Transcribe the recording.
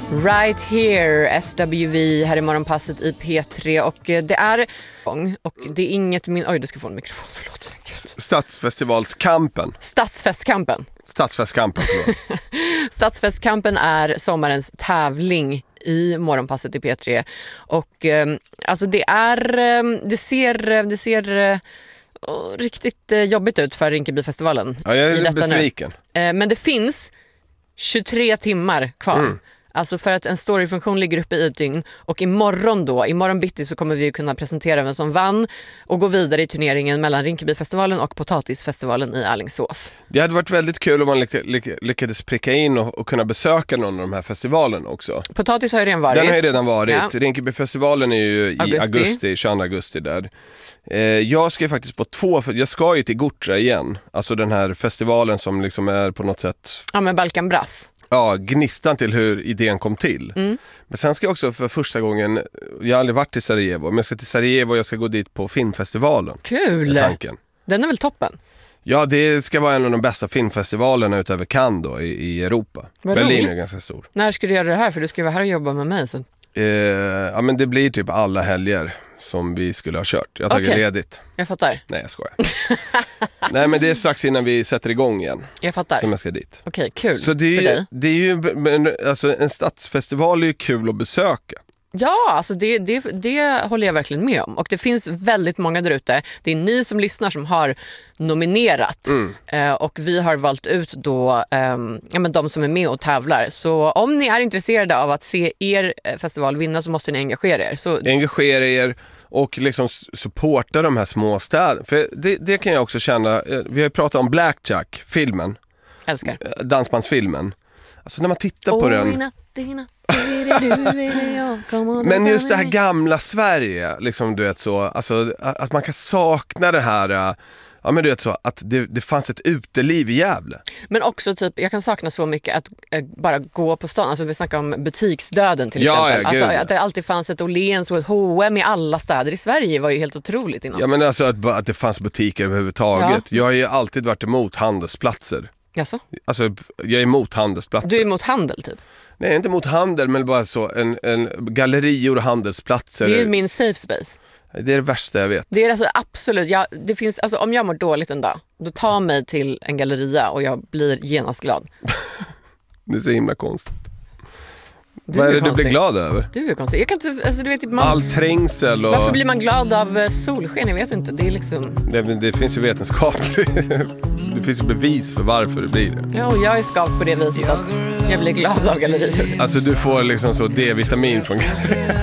Right here, SWV här i Morgonpasset i P3 och det är och det är inget oj, du ska få en mikrofon, förlåt. Stadsfestivalskampen. Stadsfestkampen, förlåt. Stadsfestkampen är sommarens tävling i Morgonpasset i P3 och alltså det ser riktigt jobbigt ut för Rinkebyfestivalen. Ja, jag är besviken. Men det finns 23 timmar kvar. Alltså för att en storyfunktion ligger uppe i ett dygn och imorgon bitti så kommer vi kunna presentera vem som vann och gå vidare i turneringen mellan Rinkebyfestivalen och Potatisfestivalen i Alingsås. Det hade varit väldigt kul om man lyckades pricka in och kunna besöka någon av de här festivalen också. Potatis har ju redan varit. Den har ju redan varit. Ja. Rinkebyfestivalen är ju i augusti, 22 augusti där. Jag ska ju faktiskt på jag ska ju till Gortra igen. Alltså den här festivalen som liksom är på något sätt... Ja, med Balkan Brass. Ja, gnistan till hur idén kom till. Men sen ska jag också för första gången, jag har aldrig varit i Sarajevo, men jag ska till Sarajevo och jag ska gå dit på filmfestivalen. Kul! Tanken. Den är väl toppen? Ja, det ska vara en av de bästa filmfestivalerna utöver Cannes då, i Europa. Vad Berlin roligt. är ganska stor. När ska du göra det här? För du ska vara här och jobba med mig sen. Ja, men det blir typ alla helger som vi skulle ha kört. Jag har tagit ledigt. Jag fattar. Nej, jag skojar. Nej, men det är strax innan vi sätter igång igen. Jag fattar. Som jag ska dit. Okej, kul. Så det är, för dig. Det är ju, alltså en stadsfestival är ju kul att besöka. Ja, alltså det håller jag verkligen med om. Och det finns väldigt många där ute. Det är ni som lyssnar som har nominerat. Och vi har valt ut då men de som är med och tävlar. Så om ni är intresserade av att se er festival vinna så måste ni engagera er. Så... Engagera er och liksom supporta de här små städerna. För det kan jag också känna. Vi har ju pratat om Blackjack, filmen. Älskar. Dansbandsfilmen. Alltså när man tittar på den... Men just det här gamla Sverige, liksom, du vet så, alltså, att man kan sakna det här, ja, men du vet så, att det fanns ett uteliv i Gävle. Men också typ, jag kan sakna så mycket att bara gå på stan, alltså vi snackar om butiksdöden till exempel. Alltså, att det alltid fanns ett Åhléns och ett H&M i alla städer i Sverige var ju helt otroligt innan. Ja, men alltså att det fanns butiker överhuvudtaget. Ja. Jag har ju alltid varit emot handelsplatser. Jaså? Alltså, jag är emot handelsplatser. Du är emot handel typ? Nej, inte mot handel, men bara så en gallerior och handelsplatser. Det är min safe space. Det är det värsta jag vet. Det är alltså absolut, det finns, alltså, om jag mår dåligt en dag, då tar mig till en galleria och jag blir genast glad. Det är så himla konstigt. Vad är det du blir glad över? Du är konstig. Jag kan inte, alltså, du vet, all trängsel och... Varför blir man glad av solsken? Jag vet inte. Det är liksom... Det finns ju vetenskapligt. Det finns ju bevis för varför det blir det. Ja, och jag är skapt på det viset att jag blir glad av gallerier. Alltså du får liksom så D-vitamin från gallerier.